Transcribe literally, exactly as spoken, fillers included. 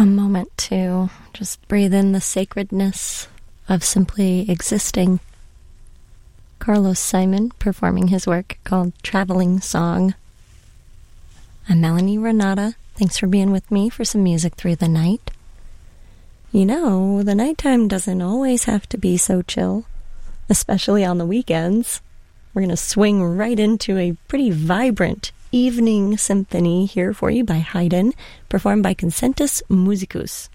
A moment to just breathe in the sacredness of simply existing. Carlos Simon performing his work called Traveling Song. I'm Melanie Renata. Thanks for being with me for some music through the night. You know, the nighttime doesn't always have to be so chill, especially on the weekends. We're going to swing right into a pretty vibrant Evening Symphony here for you by Haydn, performed by Concentus Musicus.